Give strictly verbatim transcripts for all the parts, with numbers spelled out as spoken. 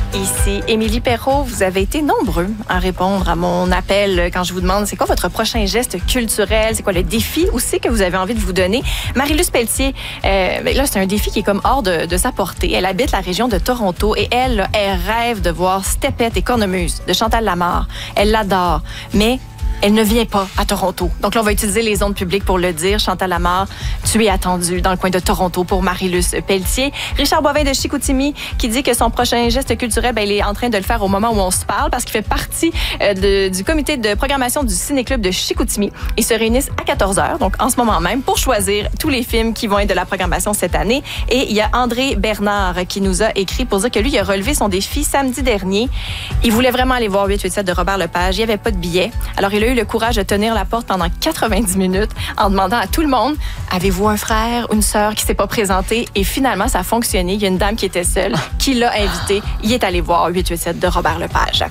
Ici Émilie Perrault, vous avez été nombreux à répondre à mon appel quand je vous demande c'est quoi votre prochain geste culturel, c'est quoi le défi aussi que vous avez envie de vous donner. Marie-Luce Pelletier, euh, là c'est un défi qui est comme hors de, de sa portée. Elle habite la région de Toronto et elle, là, elle rêve de voir Stepette et Cornemuse de Chantal Lamarre. Elle l'adore, mais elle ne vient pas à Toronto. Donc là, on va utiliser les ondes publiques pour le dire. Chantal Lamarre, tu es attendue dans le coin de Toronto pour Marie-Luce Pelletier. Richard Boivin de Chicoutimi qui dit que son prochain geste culturel, ben, il est en train de le faire au moment où on se parle parce qu'il fait partie euh, de, du comité de programmation du Ciné-Club de Chicoutimi. Ils se réunissent à quatorze heures, donc en ce moment même, pour choisir tous les films qui vont être de la programmation cette année. Et il y a André Bernard qui nous a écrit pour dire que lui, il a relevé son défi samedi dernier. Il voulait vraiment aller voir huit huit sept de Robert Lepage. Il n'y avait pas de billet. Alors, il a eu le courage de tenir la porte pendant quatre-vingt-dix minutes en demandant à tout le monde « Avez-vous un frère, une sœur qui s'est pas présenté? » Et finalement, ça a fonctionné. Il y a une dame qui était seule, qui l'a invité. Il est allé voir huit huit sept de Robert Lepage.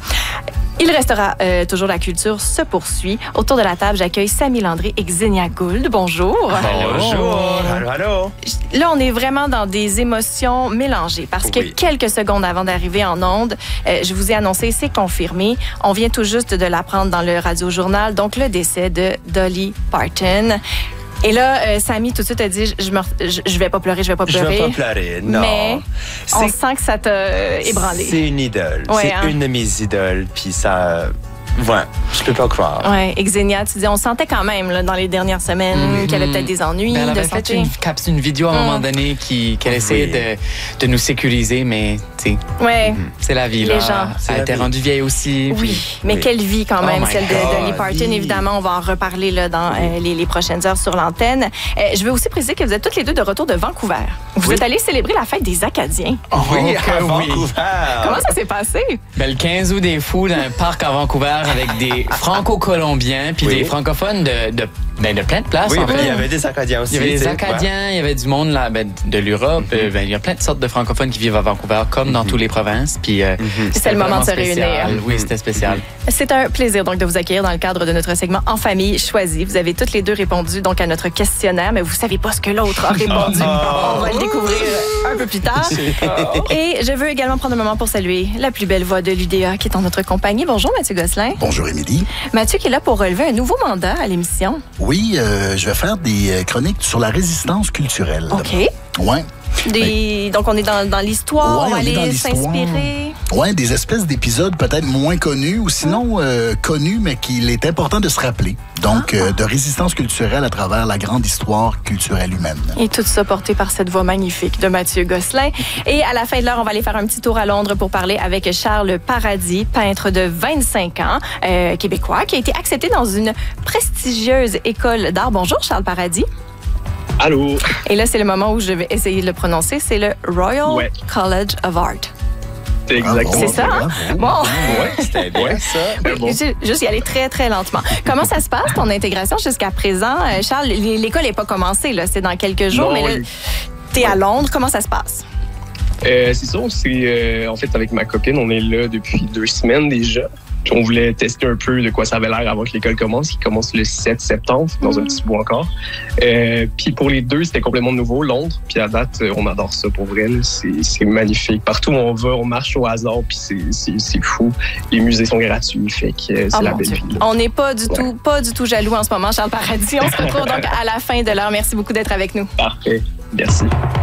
Il restera euh, toujours la culture se poursuit. Autour de la table, j'accueille Samy Landry et Xenia Gould. Bonjour. Bonjour. Allô, allô. Là, on est vraiment dans des émotions mélangées parce oui. que quelques secondes avant d'arriver en onde, euh, je vous ai annoncé, c'est confirmé. On vient tout juste de l'apprendre dans le Radio-Journal, donc le décès de Dolly Parton. Et là, euh, Samy, tout de suite, a dit, je, me, je, je vais pas pleurer, je vais pas pleurer. Je vais pas pleurer, non. Mais on sent que ça t'a ébranlé. C'est une idole. Ouais, c'est hein? une de mes idoles, puis ça... Ouais, je peux pas croire. Ouais, et Xenia, tu dis, on sentait quand même là, dans les dernières semaines mmh. qu'il y avait peut-être des ennuis. Ben, elle avait de fait une, capsule, une vidéo à un mmh. moment donné qui, qu'elle essayait oui. de, de nous sécuriser, mais tu sais, ouais. c'est la vie. Les là. gens. Elle a été rendue vieille aussi. Oui, puis... mais oui. quelle vie quand même, oh celle de Dolly Parton. Oui. Évidemment, on va en reparler là, dans oui. euh, les, les prochaines heures sur l'antenne. Euh, je veux aussi préciser que vous êtes toutes les deux de retour de Vancouver. Vous oui. êtes allées célébrer la fête des Acadiens. Oh, oui, à oui. Vancouver. Comment ça s'est passé? Ben, le quinze août des Fous, dans un parc à Vancouver avec des franco-colombiens puis oui. des francophones de, de, ben, de plein de places. Oui, en ben, fait. il y avait des Acadiens aussi. Il y avait des Acadiens, ouais. il y avait du monde là, ben, de l'Europe. Mm-hmm. euh, ben, il y a plein de sortes de francophones qui vivent à Vancouver, comme mm-hmm. dans toutes les provinces. Puis, euh, mm-hmm. c'était le moment de se réunir. Oui, c'était spécial. C'est un plaisir donc de vous accueillir dans le cadre de notre segment En famille choisie. Vous avez toutes les deux répondu donc à notre questionnaire, mais vous savez pas ce que l'autre a répondu. Oh. On va le découvrir un peu plus tard. Et je veux également prendre un moment pour saluer la plus belle voix de l'U D A qui est en notre compagnie. Bonjour Mathieu Gosselin. Bonjour Émilie. Mathieu qui est là pour relever un nouveau mandat à l'émission. Oui, euh, je vais faire des chroniques sur la résistance culturelle. OK. Ouais. Des... Mais... Donc, on est dans, dans l'histoire, ouais, on va on aller s'inspirer. Oui, des espèces d'épisodes peut-être moins connus ou sinon euh, connus, mais qu'il est important de se rappeler. Donc, ah. euh, de résistance culturelle à travers la grande histoire culturelle humaine. Et tout ça porté par cette voix magnifique de Mathieu Gosselin. Et à la fin de l'heure, on va aller faire un petit tour à Londres pour parler avec Charles Paradis, peintre de vingt-cinq ans, euh, québécois, qui a été accepté dans une prestigieuse école d'art. Bonjour, Charles Paradis. Allô. Et là, c'est le moment où je vais essayer de le prononcer. C'est le Royal ouais. College of Art. C'est exactement. C'est ça, hein? Bon. Ouais, c'était bien ça. Oui, bon. Juste y aller très, très lentement. Comment ça se passe, ton intégration jusqu'à présent? Charles, l'école n'est pas commencée, là. C'est dans quelques jours, non, mais là, t'es à Londres. Comment ça se passe? Euh, c'est ça, c'est euh, en fait avec ma copine, on est là depuis deux semaines déjà. Puis on voulait tester un peu de quoi ça avait l'air avant que l'école commence, qui commence le sept septembre, dans mmh. un petit bout encore. Euh, puis pour les deux, c'était complètement nouveau, Londres. Puis à date, on adore ça pour vrai. C'est, c'est magnifique. Partout où on va, on marche au hasard, puis c'est, c'est, c'est fou. Les musées sont gratuits, fait que euh, c'est oh la belle vie. On n'est pas du ouais. tout, pas du tout jaloux en ce moment, Charles Paradis. On se retrouve donc à la fin de l'heure. Merci beaucoup d'être avec nous. Parfait. Merci.